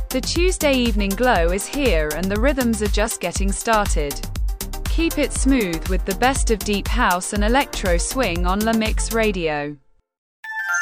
The Tuesday evening glow is here and the rhythms are just getting started. Keep it smooth with the best of deep house and electro swing on La Mix Radio.